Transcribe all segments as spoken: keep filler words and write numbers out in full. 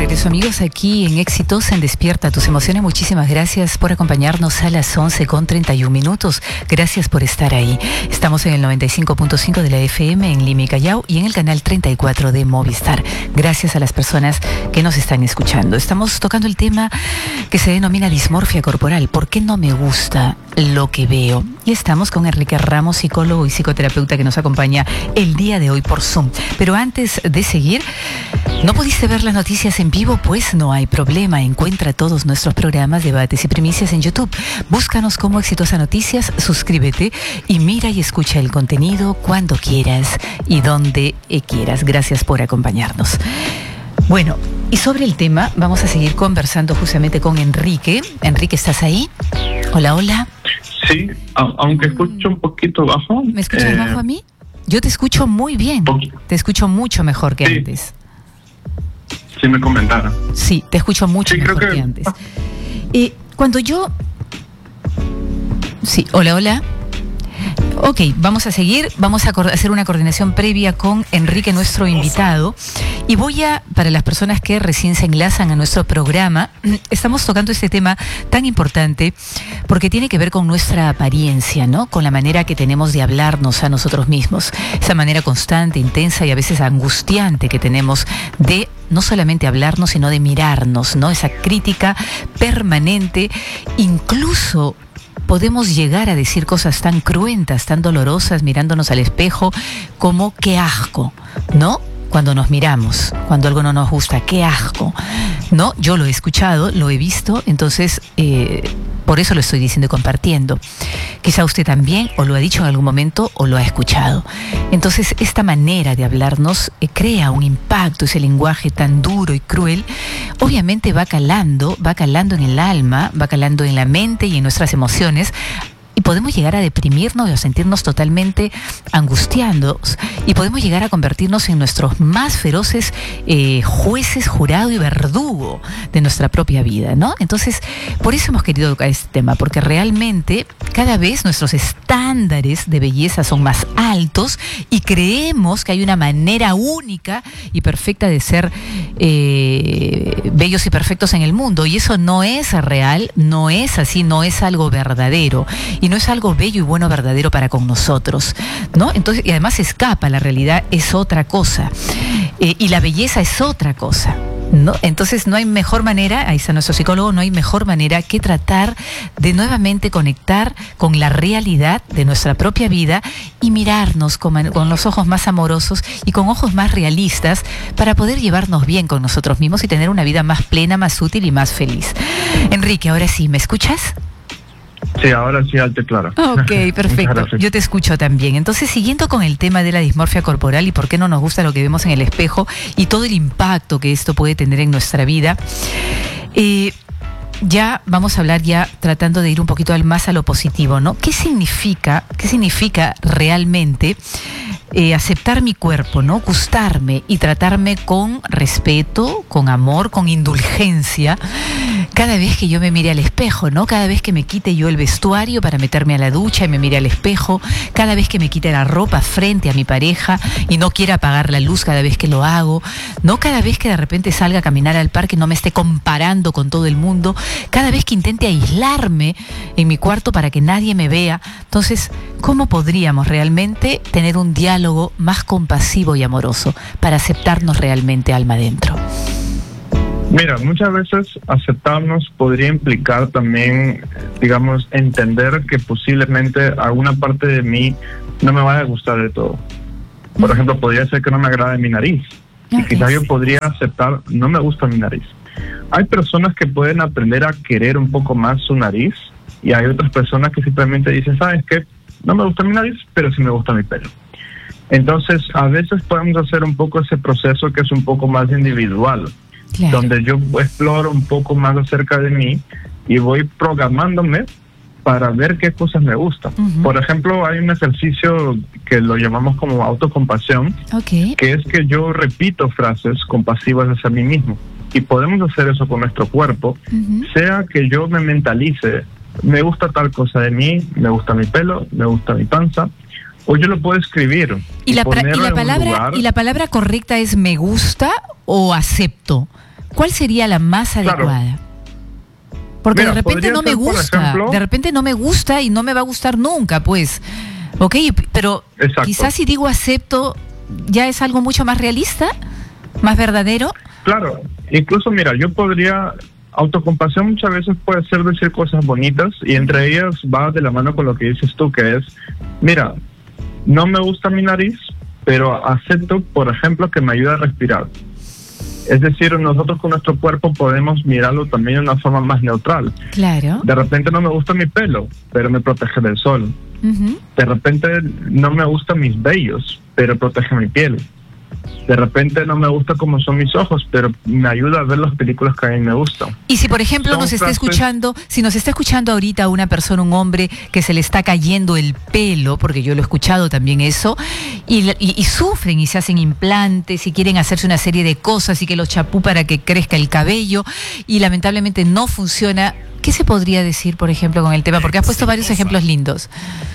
regreso, amigos, aquí en Éxitos en Despierta Tus Emociones. Muchísimas gracias por acompañarnos a las once con treinta y un minutos. Gracias por estar ahí. Estamos en el noventa y cinco punto cinco de la F M en Lima y Callao y en el canal treinta y cuatro de Movistar. Gracias a las personas que nos están escuchando. Estamos tocando el tema que se denomina dismorfia corporal. ¿Por qué no me gusta lo que veo? Y estamos con Enrique Ramos, psicólogo y psicoterapeuta, que nos acompaña el día de hoy por Zoom. Pero antes de seguir, ¿no pudiste ver las noticias en vivo? Pues no hay problema. Encuentra todos nuestros programas, debates y primicias en YouTube. Búscanos como Exitosa Noticias, suscríbete y mira y escucha el contenido cuando quieras y donde quieras. Gracias por acompañarnos. Bueno, y sobre el tema vamos a seguir conversando justamente con Enrique. Enrique, ¿estás ahí? Hola, hola. Sí, aunque escucho un poquito bajo. ¿Me escuchas eh... bajo a mí? Yo te escucho muy bien. Te escucho mucho mejor que sí. antes. Sí, me comentaron. Sí, te escucho mucho sí, mejor creo que... que antes. Eh, cuando yo... Sí, hola, hola. Ok, vamos a seguir, vamos a hacer una coordinación previa con Enrique, nuestro invitado, y voy a, para las personas que recién se enlazan a nuestro programa, estamos tocando este tema tan importante porque tiene que ver con nuestra apariencia, ¿no? Con la manera que tenemos de hablarnos a nosotros mismos, esa manera constante, intensa y a veces angustiante que tenemos de no solamente hablarnos, sino de mirarnos, ¿no? Esa crítica permanente, incluso podemos llegar a decir cosas tan cruentas, tan dolorosas, mirándonos al espejo, como qué asco, ¿no? Cuando nos miramos, cuando algo no nos gusta, qué asco, ¿no? Yo lo he escuchado, lo he visto, entonces eh, por eso lo estoy diciendo y compartiendo. Quizá usted también o lo ha dicho en algún momento o lo ha escuchado. Entonces esta manera de hablarnos eh, crea un impacto, ese lenguaje tan duro y cruel, obviamente va calando, va calando en el alma, va calando en la mente y en nuestras emociones. Y podemos llegar a deprimirnos y a sentirnos totalmente angustiados. Y podemos llegar a convertirnos en nuestros más feroces eh, jueces, jurado y verdugo de nuestra propia vida, ¿no? Entonces, por eso hemos querido tocar este tema, porque realmente cada vez nuestros estándares de belleza son más altos y creemos que hay una manera única y perfecta de ser eh, bellos y perfectos en el mundo. Y eso no es real, no es así, no es algo verdadero. Y no es algo bello y bueno, verdadero para con nosotros, ¿no? Entonces, y además escapa, la realidad es otra cosa, eh, y la belleza es otra cosa, ¿no? Entonces no hay mejor manera, ahí está nuestro psicólogo, no hay mejor manera que tratar de nuevamente conectar con la realidad de nuestra propia vida y mirarnos con, con los ojos más amorosos y con ojos más realistas para poder llevarnos bien con nosotros mismos y tener una vida más plena, más útil y más feliz. Enrique, ahora sí, ¿me escuchas? Sí, ahora sí, alto y claro. Ok, perfecto. Yo te escucho también. Entonces, siguiendo con el tema de la dismorfia corporal y por qué no nos gusta lo que vemos en el espejo y todo el impacto que esto puede tener en nuestra vida, eh, ya vamos a hablar ya tratando de ir un poquito más a lo positivo, ¿no? ¿Qué significa, qué significa realmente eh, aceptar mi cuerpo, ¿no? Gustarme y tratarme con respeto, con amor, con indulgencia, cada vez que yo me mire al espejo, ¿no? Cada vez que me quite yo el vestuario para meterme a la ducha y me mire al espejo, cada vez que me quite la ropa frente a mi pareja y no quiera apagar la luz cada vez que lo hago, ¿no? Cada vez que de repente salga a caminar al parque no me esté comparando con todo el mundo, cada vez que intente aislarme en mi cuarto para que nadie me vea. Entonces, ¿cómo podríamos realmente tener un diálogo más compasivo y amoroso para aceptarnos realmente alma adentro? Mira, muchas veces aceptarnos podría implicar también, digamos, entender que posiblemente alguna parte de mí no me vaya a gustar de todo. Por ejemplo, podría ser que no me agrade mi nariz. Y quizás yo podría aceptar, no me gusta mi nariz. Hay personas que pueden aprender a querer un poco más su nariz y hay otras personas que simplemente dicen, ¿sabes qué? No me gusta mi nariz, pero sí me gusta mi pelo. Entonces, a veces podemos hacer un poco ese proceso que es un poco más individual. Claro. Donde yo exploro un poco más acerca de mí y voy programándome para ver qué cosas me gustan. Uh-huh. Por ejemplo, hay un ejercicio que lo llamamos como autocompasión, okay, que es que yo repito frases compasivas hacia mí mismo. Y podemos hacer eso con nuestro cuerpo, uh-huh, sea que yo me mentalice, me gusta tal cosa de mí, me gusta mi pelo, me gusta mi panza, o yo lo puedo escribir. ¿Y, y, la, pra- y, la, palabra, ¿Y la palabra correcta es me gusta o acepto? ¿cuál sería la más adecuada? Claro. Porque Mira, de repente no me gusta, ejemplo, de repente no me gusta y no me va a gustar nunca, pues. Ok, pero exacto. Quizás si digo acepto, ya es algo mucho más realista, más verdadero. Claro, incluso mira, yo podría, autocompasión muchas veces puede ser decir cosas bonitas y entre ellas va de la mano con lo que dices tú, que es, mira, no me gusta mi nariz, pero acepto, por ejemplo, que me ayuda a respirar. Es decir, nosotros con nuestro cuerpo podemos mirarlo también de una forma más neutral. Claro. De repente no me gusta mi pelo, pero me protege del sol. Uh-huh. De repente no me gustan mis vellos, pero protege mi piel. De repente no me gusta cómo son mis ojos, pero me ayuda a ver las películas que a mí me gustan. Y si por ejemplo son nos está frases... escuchando, si nos está escuchando ahorita una persona, un hombre que se le está cayendo el pelo, porque yo lo he escuchado también eso, y, y, y sufren y se hacen implantes y quieren hacerse una serie de cosas y que los chapú para que crezca el cabello y lamentablemente no funciona, ¿qué se podría decir por ejemplo con el tema? Porque has puesto varios ejemplos lindos.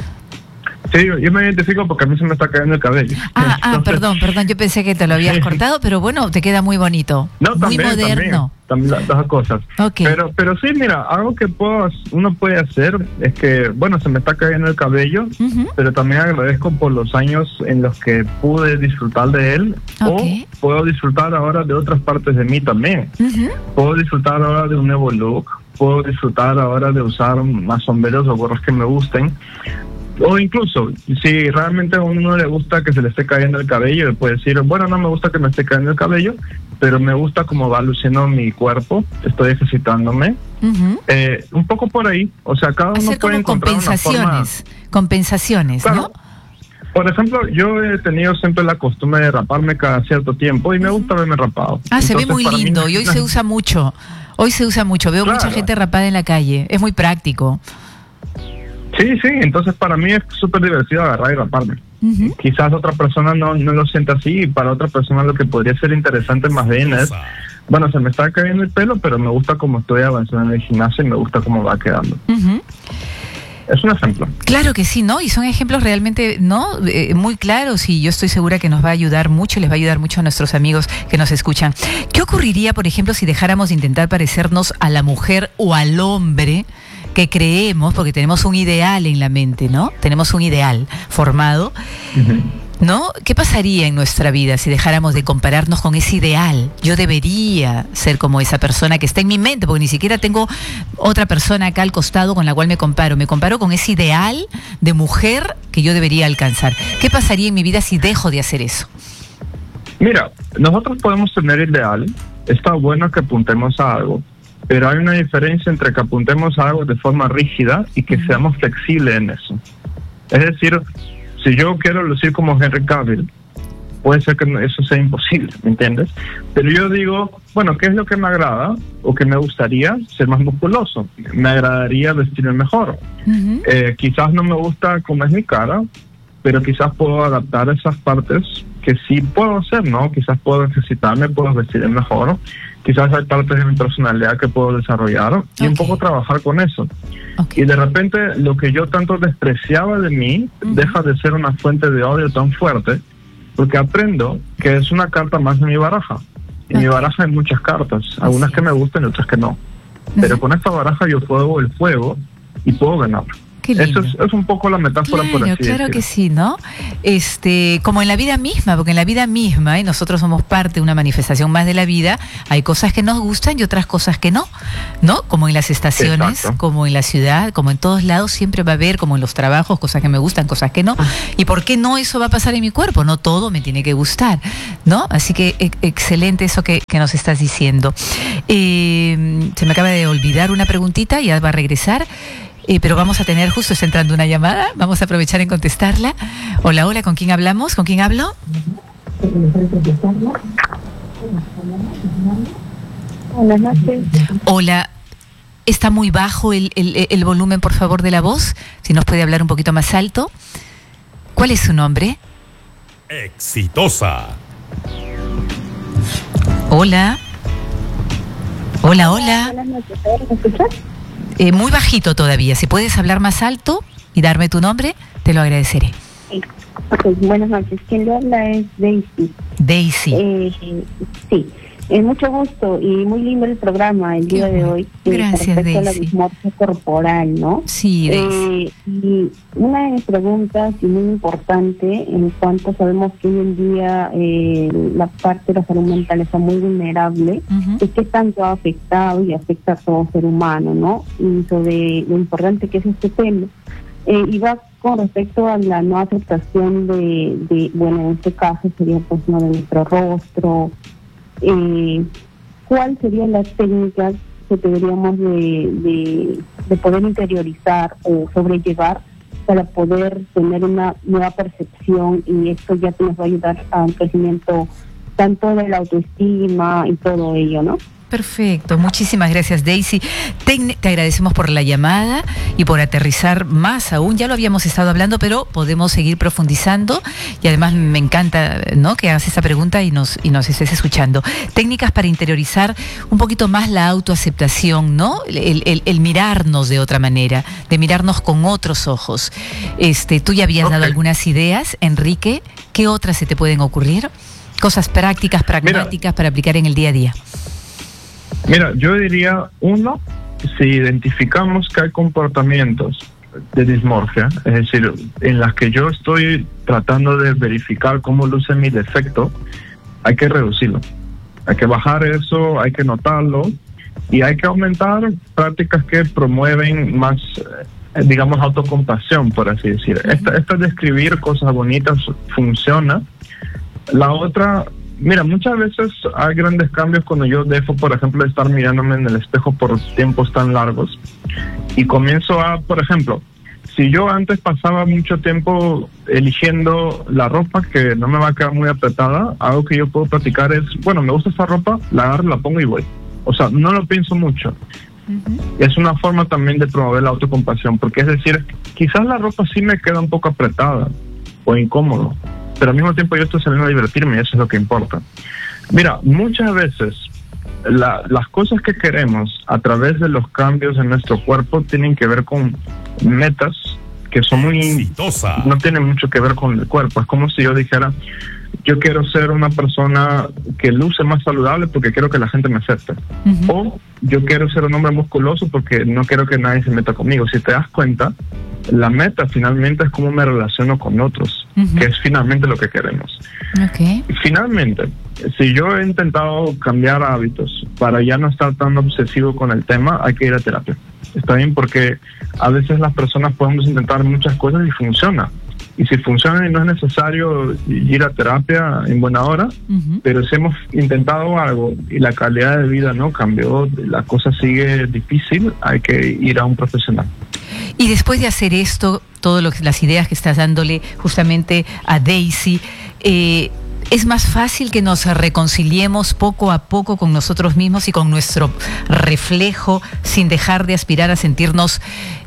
Sí, yo me identifico porque a mí se me está cayendo el cabello. Ah, ah, perdón, perdón, yo pensé que te lo habías cortado, pero bueno, te queda muy bonito, no, muy también, moderno. También, también las dos cosas. Okay. Pero, pero sí, mira, algo que puedo, uno puede hacer es que, bueno, se me está cayendo el cabello, uh-huh. pero también agradezco por los años en los que pude disfrutar de él, okay. o puedo disfrutar ahora de otras partes de mí también. Uh-huh. Puedo disfrutar ahora de un nuevo look, puedo disfrutar ahora de usar más sombreros o gorros que me gusten. O incluso, si realmente a uno le gusta que se le esté cayendo el cabello, le puede decir, bueno, no me gusta que me esté cayendo el cabello, pero me gusta cómo va luciendo mi cuerpo, estoy ejercitándome. Uh-huh. Eh, un poco por ahí, o sea, cada uno hacer puede como encontrar compensaciones, una forma... compensaciones, claro. ¿no? Por ejemplo, yo he tenido siempre la costumbre de raparme cada cierto tiempo y me uh-huh. gusta verme rapado. Ah, Entonces, se ve muy lindo mí... y hoy se usa mucho, hoy se usa mucho, veo claro. mucha gente rapada en la calle, es muy práctico. Sí, sí, entonces para mí es súper divertido agarrar y raparme. Uh-huh. Quizás otra persona no, no lo sienta así, y para otra persona lo que podría ser interesante más bien es, bueno, se me está cayendo el pelo, pero me gusta cómo estoy avanzando en el gimnasio y me gusta cómo va quedando. Uh-huh. Es un ejemplo. Claro que sí, ¿no? Y son ejemplos realmente, ¿no? Eh, muy claros y yo estoy segura que nos va a ayudar mucho, les va a ayudar mucho a nuestros amigos que nos escuchan. ¿Qué ocurriría, por ejemplo, si dejáramos de intentar parecernos a la mujer o al hombre que creemos, porque tenemos un ideal en la mente, ¿no? Tenemos un ideal formado, uh-huh. ¿no? ¿Qué pasaría en nuestra vida si dejáramos de compararnos con ese ideal? Yo debería ser como esa persona que está en mi mente, porque ni siquiera tengo otra persona acá al costado con la cual me comparo. Me comparo con ese ideal de mujer que yo debería alcanzar. ¿Qué pasaría en mi vida si dejo de hacer eso? Mira, nosotros podemos tener ideal. Está bueno que apuntemos a algo. Pero hay una diferencia entre que apuntemos a algo de forma rígida y que seamos flexibles en eso. Es decir, si yo quiero lucir como Henry Cavill, puede ser que eso sea imposible, ¿me entiendes? Pero yo digo, bueno, ¿qué es lo que me agrada o que me gustaría? Ser más musculoso. Me agradaría vestirme mejor. Uh-huh. Eh, quizás no me gusta cómo es mi cara, pero quizás puedo adaptar esas partes que sí puedo hacer, ¿no? Quizás puedo ejercitarme, puedo vestirme mejor. Quizás hay partes de mi personalidad que puedo desarrollar y okay. un poco trabajar con eso. Okay. Y de repente lo que yo tanto despreciaba de mí uh-huh. deja de ser una fuente de odio tan fuerte porque aprendo que es una carta más de mi baraja. En okay. mi baraja hay muchas cartas, algunas Así que me gustan y otras que no. Uh-huh. Pero con esta baraja yo juego el fuego y puedo ganar. Eso es, es un poco la metáfora, claro, por así claro decir. que sí, ¿no? Este, como en la vida misma, porque en la vida misma, y nosotros somos parte de una manifestación más de la vida, hay cosas que nos gustan y otras cosas que no, ¿no? Como en las estaciones, Exacto. como en la ciudad, como en todos lados, siempre va a haber, como en los trabajos, cosas que me gustan, cosas que no. ¿Y por qué no eso va a pasar en mi cuerpo? No todo me tiene que gustar, ¿no? Así que e- excelente eso que, que nos estás diciendo. Eh, se me acaba de olvidar una preguntita, ya va a regresar. Eh, pero vamos a tener, justo está entrando una llamada, vamos a aprovechar en contestarla. Hola, hola, ¿con quién hablamos? ¿Con quién hablo? Hola, noches. Hola, está muy bajo el, el, el volumen, por favor, de la voz, si nos puede hablar un poquito más alto. ¿Cuál es su nombre? Exitosa. Hola. Hola, hola. Buenas noches, ¿me escuchas? Eh, muy bajito todavía. Si puedes hablar más alto y darme tu nombre, te lo agradeceré. Sí. Ok, buenas noches. Quien le habla es Daisy. Daisy. Eh, sí. Eh, mucho gusto y muy lindo el programa el día Qué de bueno. hoy. Gracias, respecto a la Daisy. dismorfia corporal, ¿no? Sí, Daisy. Eh, y una de mis preguntas, y muy importante, en cuanto sabemos que hoy en día eh, la parte de la salud mental está muy vulnerable, Ujú. es que tanto ha afectado y afecta a todo ser humano, ¿no? Y sobre lo importante que es este tema. Eh, y va con respecto a la no aceptación de, de, bueno, en este caso sería pues no de nuestro rostro. Eh, ¿Cuál sería la técnica que deberíamos de, de, de poder interiorizar o sobrellevar para poder tener una nueva percepción? Y esto ya nos va a ayudar al crecimiento tanto de la autoestima y todo ello, ¿no? Perfecto, muchísimas gracias, Daisy. Te, te agradecemos por la llamada y por aterrizar más aún. Ya lo habíamos estado hablando, pero podemos seguir profundizando y además me encanta, ¿no?, que hagas esa pregunta y nos y nos estés escuchando. Técnicas para interiorizar un poquito más la autoaceptación, ¿no? El, el, el mirarnos de otra manera, de mirarnos con otros ojos. Este, tú ya habías Okay. dado algunas ideas, Enrique. ¿Qué otras se te pueden ocurrir? Cosas prácticas, pragmáticas Mira. para aplicar en el día a día. Mira, yo diría, uno, si identificamos que hay comportamientos de dismorfia, es decir, en las que yo estoy tratando de verificar cómo luce mi defecto, hay que reducirlo. Hay que bajar eso, hay que notarlo y hay que aumentar prácticas que promueven más, eh, digamos, autocompasión, por así decir. Uh-huh. Esta, esta de escribir cosas bonitas funciona. La otra... Mira, muchas veces hay grandes cambios cuando yo dejo, por ejemplo, de estar mirándome en el espejo por tiempos tan largos y comienzo a, por ejemplo, si yo antes pasaba mucho tiempo eligiendo la ropa que no me va a quedar muy apretada, algo que yo puedo practicar es, bueno, me gusta esta ropa, la agarro, la pongo y voy. O sea, no lo pienso mucho. Uh-huh. Es una forma también de promover la autocompasión, porque es decir, quizás la ropa sí me queda un poco apretada o incómodo, pero al mismo tiempo yo estoy saliendo a divertirme y eso es lo que importa. Mira, muchas veces la, las cosas que queremos a través de los cambios en nuestro cuerpo tienen que ver con metas que son muy... Exitosa. No tienen mucho que ver con el cuerpo. Es como si yo dijera, yo quiero ser una persona que luce más saludable porque quiero que la gente me acepte. Uh-huh. O yo quiero ser un hombre musculoso porque no quiero que nadie se meta conmigo. Si te das cuenta, la meta finalmente es cómo me relaciono con otros, uh-huh. que es finalmente lo que queremos. Okay. Finalmente, si yo he intentado cambiar hábitos para ya no estar tan obsesivo con el tema, hay que ir a terapia. Está bien, porque a veces las personas podemos intentar muchas cosas y funciona. Y si funciona y no es necesario ir a terapia en buena hora, Uh-huh. pero si hemos intentado algo y la calidad de vida no cambió, la cosa sigue difícil, hay que ir a un profesional. Y después de hacer esto, todas las ideas que estás dándole justamente a Daisy, eh, es más fácil que nos reconciliemos poco a poco con nosotros mismos y con nuestro reflejo, sin dejar de aspirar a sentirnos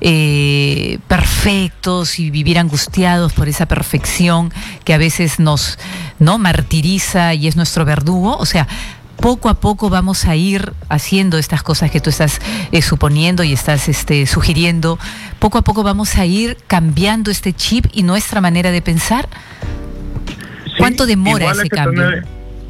eh, perfectos y vivir angustiados por esa perfección que a veces nos, ¿no?, martiriza y es nuestro verdugo. O sea, poco a poco vamos a ir haciendo estas cosas que tú estás eh, suponiendo y estás este, sugiriendo. Poco a poco vamos a ir cambiando este chip y nuestra manera de pensar. ¿Cuánto Sí, demora igual hay ese que cambio? tener-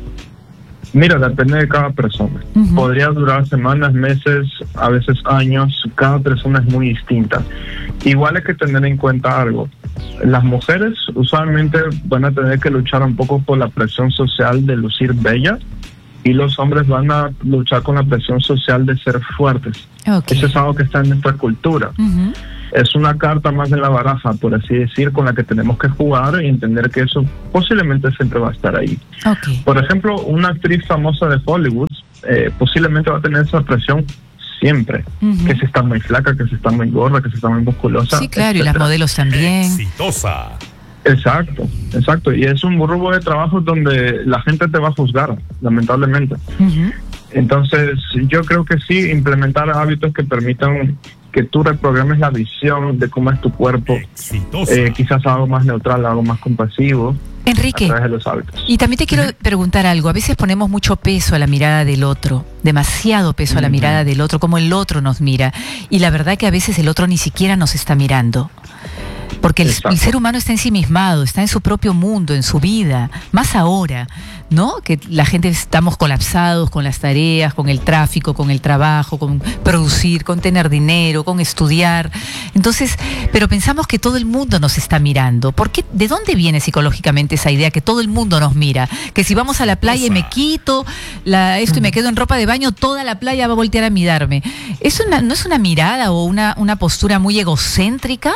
Mira, depende de cada persona. Uh-huh. Podría durar semanas, meses, a veces años. Cada persona es muy distinta. Igual hay que tener en cuenta algo. Las mujeres usualmente van a tener que luchar un poco por la presión social de lucir bellas y los hombres van a luchar con la presión social de ser fuertes. Okay. Eso es algo que está en nuestra cultura. Uh-huh. Es una carta más en la baraja, por así decir, con la que tenemos que jugar y entender que eso posiblemente siempre va a estar ahí. Okay. Por ejemplo, una actriz famosa de Hollywood eh, posiblemente va a tener esa presión siempre, Uh-huh. que si está muy flaca, que si está muy gorda, que si está muy musculosa. Sí, claro, y las etcétera. modelos también. Exitosa. Exacto, exacto. Y es un grupo de trabajo donde la gente te va a juzgar, lamentablemente. Uh-huh. Entonces, yo creo que sí, implementar hábitos que permitan que tú reprogrames la visión de cómo es tu cuerpo, Exitosa. eh, quizás algo más neutral, algo más compasivo, a Enrique, través de los hábitos. y también te quiero preguntar algo. A veces ponemos mucho peso a la mirada del otro, demasiado peso a la Ujú. mirada del otro, como el otro nos mira. Y la verdad que a veces el otro ni siquiera nos está mirando. Porque el, Exacto. el ser humano está ensimismado, está en su propio mundo, en su vida, más ahora, ¿no? Que la gente estamos colapsados con las tareas, con el tráfico, con el trabajo, con producir, con tener dinero, con estudiar. Entonces, pero pensamos que todo el mundo nos está mirando. ¿Por qué? ¿De dónde viene psicológicamente esa idea que todo el mundo nos mira? Que si vamos a la playa y me quito la, esto y me quedo en ropa de baño, toda la playa va a voltear a mirarme. ¿Es una, no es una mirada o una, una postura muy egocéntrica?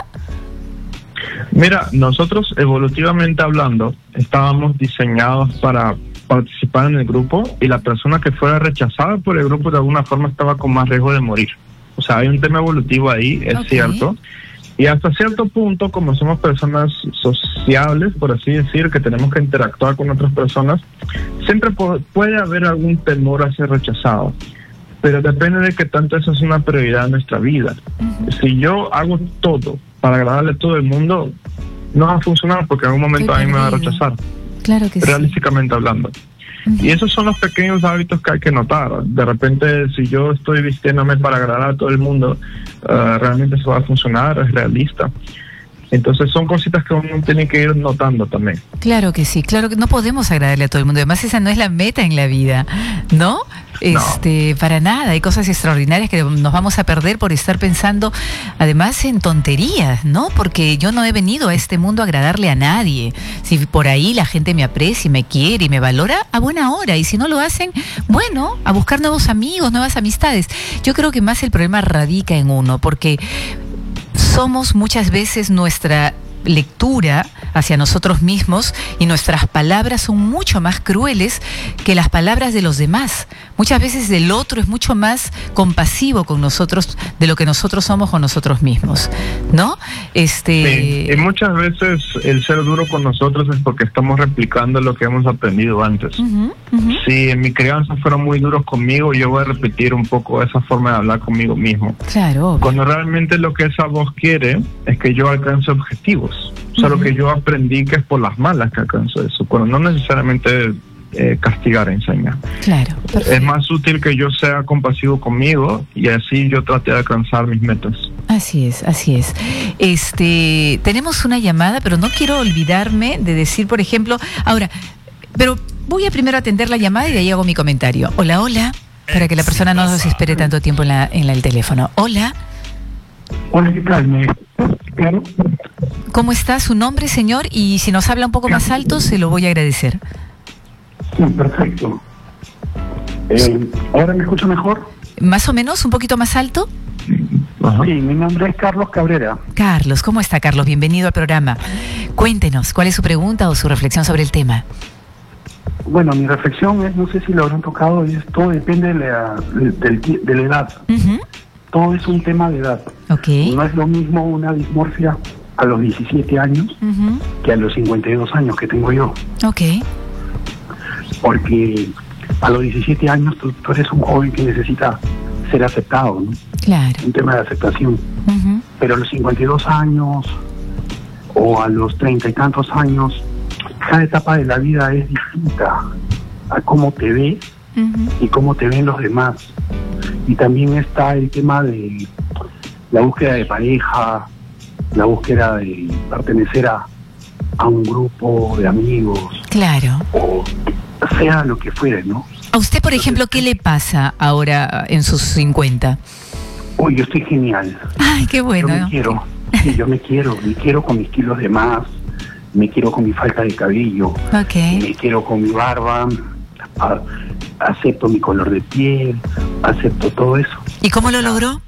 Mira, nosotros evolutivamente hablando estábamos diseñados para participar en el grupo y la persona que fuera rechazada por el grupo de alguna forma estaba con más riesgo de morir. O sea, hay un tema evolutivo ahí, es Okay. cierto. Y hasta cierto punto, como somos personas sociables, por así decir, que tenemos que interactuar con otras personas, siempre po- puede haber algún temor a ser rechazado. Pero depende de que tanto eso es una prioridad en nuestra vida. Uh-huh. Si yo hago todo para agradarle a todo el mundo, no va a funcionar porque en algún momento a mí me va a rechazar. Claro que realísticamente sí. hablando. Uh-huh. Y esos son los pequeños hábitos que hay que notar. De repente, si yo estoy vistiéndome para agradar a todo el mundo, uh, realmente eso va a funcionar, es realista. Entonces son cositas que uno tiene que ir notando también. Claro que sí, claro que no podemos agradarle a todo el mundo. Además, esa no es la meta en la vida, ¿no? Este, no. Para nada. Hay cosas extraordinarias que nos vamos a perder por estar pensando, además, en tonterías, ¿no? Porque yo no he venido a este mundo a agradarle a nadie. Si por ahí la gente me aprecia y me quiere y me valora, a buena hora. Y si no lo hacen, bueno, a buscar nuevos amigos, nuevas amistades. Yo creo que más el problema radica en uno, porque somos muchas veces nuestra lectura hacia nosotros mismos y nuestras palabras son mucho más crueles que las palabras de los demás. Muchas veces el otro es mucho más compasivo con nosotros de lo que nosotros somos con nosotros mismos, ¿no? Este... Sí, y muchas veces el ser duro con nosotros es porque estamos replicando lo que hemos aprendido antes. Uh-huh, uh-huh. Si en mi crianza fueron muy duros conmigo, yo voy a repetir un poco esa forma de hablar conmigo mismo. Claro. Cuando realmente lo que esa voz quiere es que yo alcance objetivos. O sea, uh-huh. lo que yo aprendí que es por las malas que alcanzo eso, cuando no necesariamente eh, castigar enseña. Claro. Perfecto. Es más útil que yo sea compasivo conmigo y así yo trate de alcanzar mis metas. Así es, así es. Este, tenemos una llamada, pero no quiero olvidarme de decir, por ejemplo, ahora, pero voy a primero atender la llamada y de ahí hago mi comentario. Hola, hola, para que la persona no nos espere tanto tiempo en la en la, el teléfono. Hola. Hola, ¿qué tal? ¿Me... Claro. ¿Cómo está su nombre, señor? Y si nos habla un poco más alto, se lo voy a agradecer. Sí, perfecto. Eh, ¿Ahora me escucha mejor? ¿Más o menos? ¿Un poquito más alto? Ajá. Sí, mi nombre es Carlos Cabrera. Carlos, ¿cómo está, Carlos? Bienvenido al programa. Cuéntenos, ¿cuál es su pregunta o su reflexión sobre el tema? Bueno, mi reflexión es, no sé si lo habrán tocado, es todo depende de la, de, de, de la edad. Uh-huh. Todo es un tema de edad. Okay. No es lo mismo una dismorfia a los diecisiete años uh-huh. que a los cincuenta y dos años que tengo yo. Ok. Porque a los diecisiete años tú, tú eres un joven que necesita ser aceptado, ¿no? Claro. Un tema de aceptación. Uh-huh. Pero a los cincuenta y dos años o a los treinta y tantos años, cada etapa de la vida es distinta a cómo te ves uh-huh. y cómo te ven los demás. Y también está el tema de la búsqueda de pareja, la búsqueda de pertenecer a, a un grupo de amigos. Claro. O sea lo que fuere, ¿no? A usted, por ejemplo, ¿qué le pasa ahora en sus cincuenta? Uy, yo estoy genial. Ay, qué bueno. Yo me quiero, sí, yo me quiero, me quiero con mis kilos de más, me quiero con mi falta de cabello, okay. me quiero con mi barba, a, acepto mi color de piel, acepto todo eso. ¿Y cómo lo logró?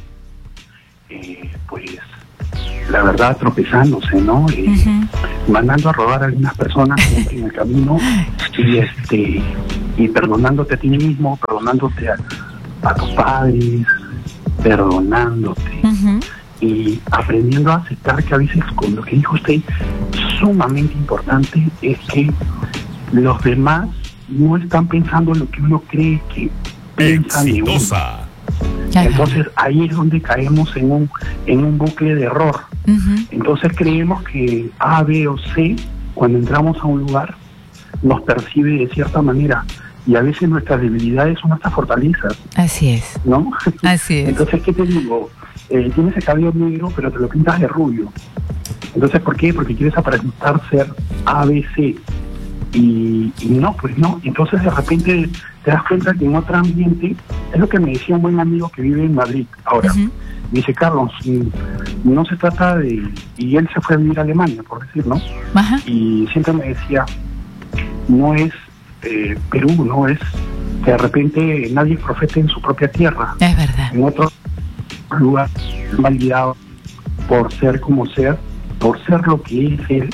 Eh, pues, la verdad, tropezándose, ¿no? Eh, uh-huh. Mandando a rodar a algunas personas en el camino y este y perdonándote a ti mismo, perdonándote a, a tus padres, perdonándote uh-huh. y aprendiendo a aceptar que a veces, con lo que dijo usted, sumamente importante es que los demás no están pensando lo que uno cree que piensan de uno. Entonces ahí es donde caemos en un en un bucle de error. Uh-huh. Entonces creemos que A, B o C, cuando entramos a un lugar, nos percibe de cierta manera. Y a veces nuestras debilidades son nuestras fortalezas. Así es. ¿No? Así es. Entonces, ¿qué te digo? Eh, tienes el cabello negro, pero te lo pintas de rubio. Entonces, ¿por qué? Porque quieres aparentar ser A B C. Y, y no, pues no. Entonces, de repente te das cuenta que en otro ambiente, es lo que me decía un buen amigo que vive en Madrid ahora. Uh-huh. Me dice, Carlos, no se trata de... Y él se fue a vivir a Alemania, por decir, ¿no? Ajá. Y siempre me decía, no es eh, Perú, no es que de repente nadie profeta en su propia tierra. Es verdad. En otro lugar, validado por ser como ser, por ser lo que es él,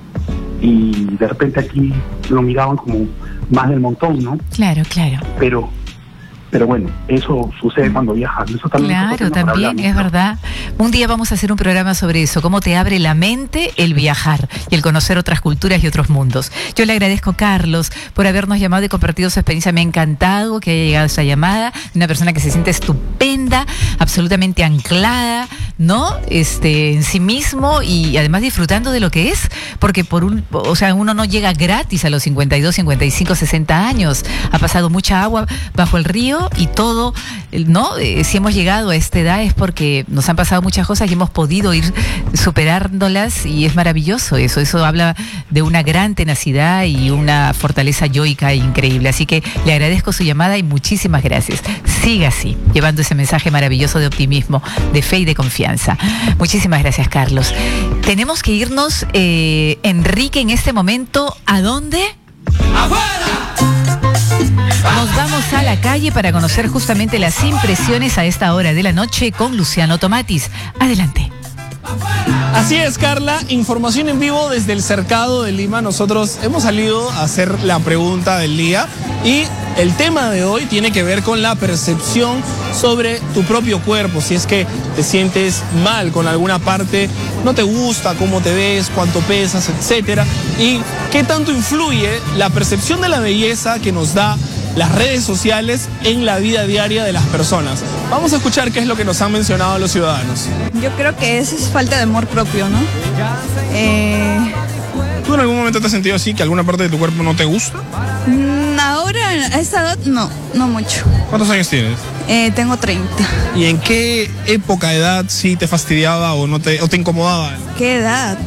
y de repente aquí lo miraban como más del montón, ¿no? Claro, claro. Pero pero bueno, eso sucede cuando viajas. Eso también claro, también, hablar, es ¿no? verdad. Un día vamos a hacer un programa sobre eso, cómo te abre la mente el viajar y el conocer otras culturas y otros mundos. Yo le agradezco, Carlos, por habernos llamado y compartido su experiencia. Me ha encantado que haya llegado esa llamada. Una persona que se siente estupenda, absolutamente anclada, ¿no? Este, en sí mismo y además disfrutando de lo que es, porque por un, o sea, uno no llega gratis a los cincuenta y dos, cincuenta y cinco, sesenta años. Ha pasado mucha agua bajo el río y todo, ¿no? Eh, si hemos llegado a esta edad es porque nos han pasado muchas cosas y hemos podido ir superándolas y es maravilloso eso. Eso habla de una gran tenacidad y una fortaleza yoica increíble. Así que le agradezco su llamada y muchísimas gracias. Siga así, llevando ese mensaje maravilloso de optimismo, de fe y de confianza. Muchísimas gracias, Carlos. Tenemos que irnos, eh, Enrique, en este momento, ¿a dónde? ¡Afuera! Nos vamos a la calle para conocer justamente las impresiones a esta hora de la noche con Luciano Tomatis. Adelante. Así es, Carla, información en vivo desde el Cercado de Lima. Nosotros hemos salido a hacer la pregunta del día y el tema de hoy tiene que ver con la percepción sobre tu propio cuerpo. Si es que te sientes mal con alguna parte, no te gusta cómo te ves, cuánto pesas, etcétera, y qué tanto influye la percepción de la belleza que nos da las redes sociales en la vida diaria de las personas. Vamos a escuchar qué es lo que nos han mencionado los ciudadanos. Yo creo que eso es falta de amor propio, ¿no? Eh... ¿Tú en algún momento te has sentido así, que alguna parte de tu cuerpo no te gusta? Ahora, a esta edad, no, no mucho. ¿Cuántos años tienes? Eh, tengo treinta. ¿Y en qué época de edad sí te fastidiaba o, no te, o te incomodaba? ¿Qué edad?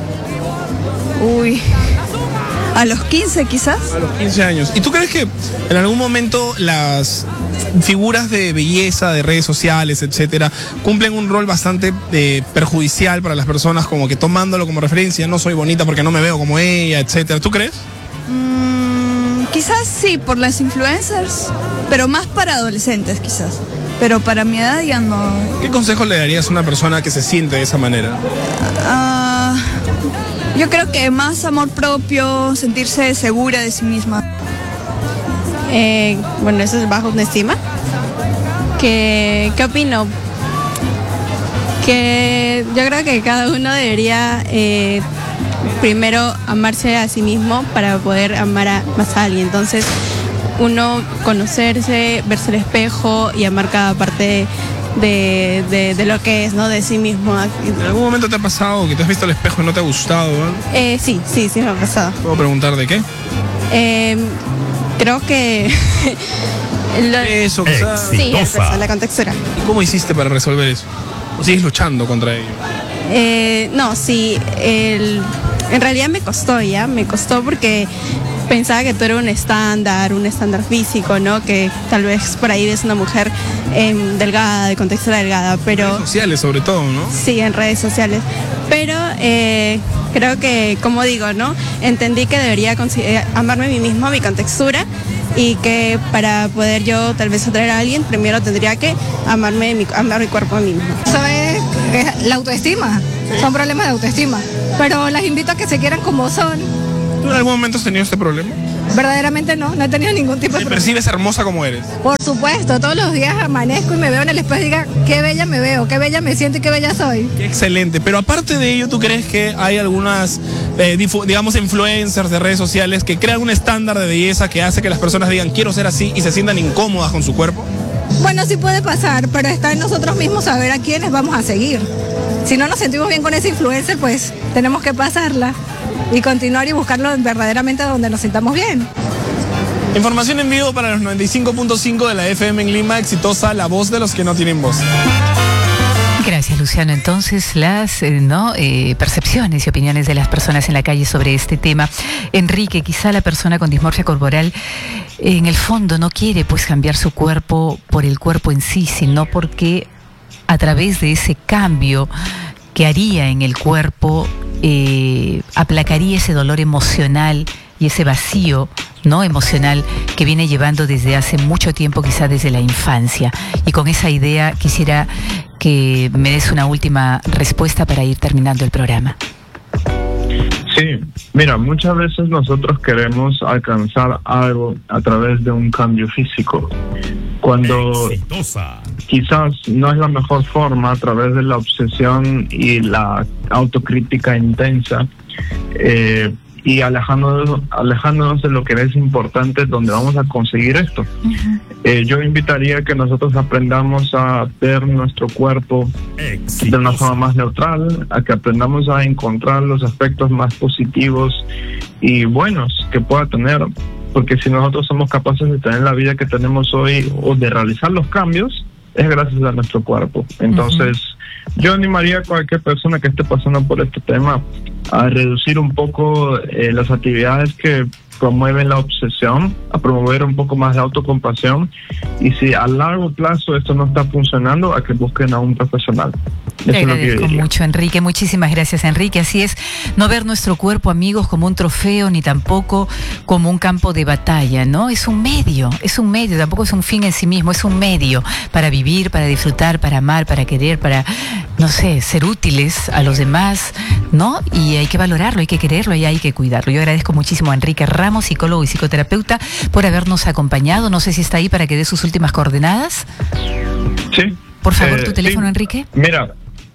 Uy... ¿A los quince quizás? A los quince años. ¿Y tú crees que en algún momento las figuras de belleza, de redes sociales, etcétera, cumplen un rol bastante eh, perjudicial para las personas, como que tomándolo como referencia, no soy bonita porque no me veo como ella, etcétera? ¿Tú crees? Mm, quizás sí, por las influencers, pero más para adolescentes quizás. Pero para mi edad ya no. ¿Qué consejo le darías a una persona que se siente de esa manera? Ah... Uh... Yo creo que más amor propio, sentirse segura de sí misma. Eh, bueno, eso es baja autoestima. ¿Qué, ¿Qué opino? Que yo creo que cada uno debería eh, primero amarse a sí mismo para poder amar a, más a alguien. Entonces, uno conocerse, verse al espejo y amar cada parte De, de, de lo que es, ¿no? De sí mismo. ¿En algún momento te ha pasado que te has visto al espejo y no te ha gustado? ¿No? Eh, sí, sí, sí me ha pasado. ¿Puedo preguntar de qué? Eh, creo que... lo... Eso, quizás. Sí, el peso, la contextura. ¿Y cómo hiciste para resolver eso? ¿O sigues luchando contra ello? Eh, no, sí, el... en realidad me costó ya, me costó porque pensaba que tú eras un estándar, un estándar físico, ¿no? Que tal vez por ahí ves una mujer eh, delgada, de contextura delgada, pero... En redes sociales sobre todo, ¿no? Sí, en redes sociales. Pero eh, creo que, como digo, ¿no? Entendí que debería amarme a mí misma, mi contextura, y que para poder yo tal vez atraer a alguien, primero tendría que amarme mi, amar mi cuerpo a mí misma. Eso es, es la autoestima, ¿sí? Son problemas de autoestima, pero las invito a que se quieran como son. ¿Tú en algún momento has tenido este problema? Verdaderamente no, no he tenido ningún tipo de problema. ¿Te percibes hermosa como eres? Por supuesto, todos los días amanezco y me veo en el espejo y digo, qué bella me veo, qué bella me siento y qué bella soy. Qué excelente, pero aparte de ello, ¿tú crees que hay algunas, eh, digamos, influencers de redes sociales que crean un estándar de belleza que hace que las personas digan, quiero ser así y se sientan incómodas con su cuerpo? Bueno, sí puede pasar, pero está en nosotros mismos saber a quiénes vamos a seguir. Si no nos sentimos bien con ese influencer, pues tenemos que pasarla y continuar y buscarlo verdaderamente donde nos sintamos bien. Información en vivo para los noventa y cinco punto cinco de la F M en Lima, exitosa, la voz de los que no tienen voz. Gracias, Luciano. Entonces, las eh, no eh, percepciones y opiniones de las personas en la calle sobre este tema. Enrique, quizá la persona con dismorfia corporal eh, en el fondo no quiere pues cambiar su cuerpo por el cuerpo en sí, sino porque a través de ese cambio que haría en el cuerpo eh, aplacaría ese dolor emocional y ese vacío no emocional que viene llevando desde hace mucho tiempo, quizá desde la infancia. Y con esa idea quisiera que me des una última respuesta para ir terminando el programa. Sí, mira, muchas veces nosotros queremos alcanzar algo a través de un cambio físico, cuando Exitosa. quizás no es la mejor forma, a través de la obsesión y la autocrítica intensa, eh, y alejándonos, alejándonos de lo que es importante, donde vamos a conseguir esto. Uh-huh. Eh, yo invitaría a que nosotros aprendamos a ver nuestro cuerpo Exitosa. de una forma más neutral, a que aprendamos a encontrar los aspectos más positivos y buenos que pueda tener, porque si nosotros somos capaces de tener la vida que tenemos hoy o de realizar los cambios, es gracias a nuestro cuerpo. Entonces, uh-huh. yo animaría a cualquier persona que esté pasando por este tema a reducir un poco eh, las actividades que promueven la obsesión, a promover un poco más de autocompasión, y si a largo plazo esto no está funcionando, a que busquen a un profesional. Eso Te agradezco es lo que yo mucho, Enrique. Muchísimas gracias, Enrique. Así es, no ver nuestro cuerpo, amigos, como un trofeo, ni tampoco como un campo de batalla, ¿no? Es un medio, es un medio, tampoco es un fin en sí mismo, es un medio para vivir, para disfrutar, para amar, para querer, para, no sé, ser útiles a los demás, ¿no? Y hay que valorarlo, hay que quererlo y hay que cuidarlo. Yo agradezco muchísimo a Enrique Ramos, psicólogo y psicoterapeuta, por habernos acompañado. No sé si está ahí para que dé sus últimas coordenadas. Sí. Por favor, eh, tu teléfono, sí. Enrique. Mira,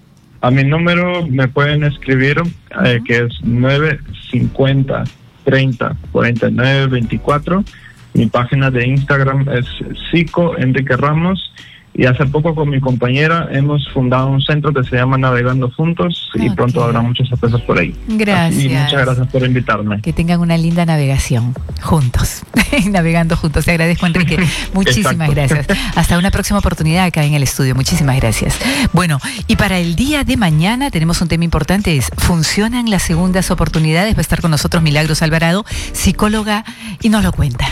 a mi número me pueden escribir, uh-huh. eh, que es nueve cincuenta treinta cuarenta y nueve veinticuatro. Mi página de Instagram es psico Enrique Ramos. Y hace poco con mi compañera hemos fundado un centro que se llama Navegando Juntos, okay. y pronto habrá muchas sorpresas por ahí. Gracias. Y muchas gracias por invitarme. Que tengan una linda navegación juntos, navegando juntos. Te agradezco, Enrique. Muchísimas gracias. Hasta una próxima oportunidad acá en el estudio. Muchísimas gracias. Bueno, y para el día de mañana tenemos un tema importante, es ¿funcionan las segundas oportunidades? Va a estar con nosotros Milagros Alvarado, psicóloga, y nos lo cuenta.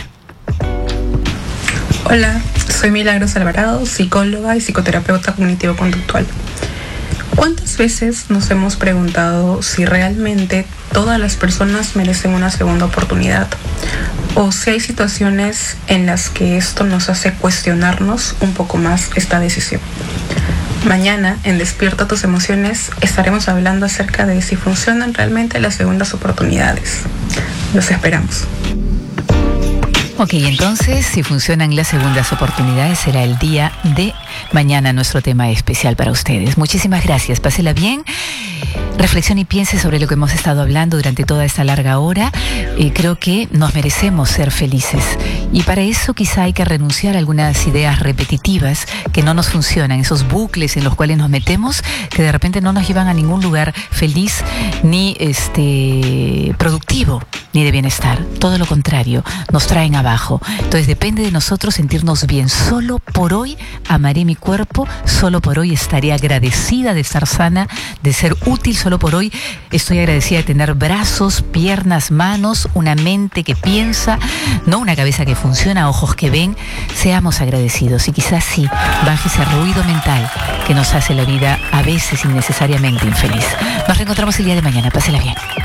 Hola, soy Milagros Alvarado, psicóloga y psicoterapeuta cognitivo-conductual. ¿Cuántas veces nos hemos preguntado si realmente todas las personas merecen una segunda oportunidad? O si hay situaciones en las que esto nos hace cuestionarnos un poco más esta decisión. Mañana, en Despierta tus emociones, estaremos hablando acerca de si funcionan realmente las segundas oportunidades. Los esperamos. Ok, entonces, si funcionan las segundas oportunidades, será el día de mañana nuestro tema especial para ustedes. Muchísimas gracias, pásela bien. Reflexione y piense sobre lo que hemos estado hablando durante toda esta larga hora. Eh, creo que nos merecemos ser felices. Y para eso quizá hay que renunciar a algunas ideas repetitivas que no nos funcionan, esos bucles en los cuales nos metemos, que de repente no nos llevan a ningún lugar feliz, ni este productivo, ni de bienestar. Todo lo contrario, nos traen abajo. Entonces depende de nosotros sentirnos bien. Solo por hoy amaré mi cuerpo, solo por hoy estaré agradecida de estar sana, de ser útil, solo por hoy estoy agradecida de tener brazos, piernas, manos, una mente que piensa, no una cabeza que funciona, ojos que ven. Seamos agradecidos y quizás sí baje ese ruido mental que nos hace la vida a veces innecesariamente infeliz. Nos reencontramos el día de mañana. Pásela bien.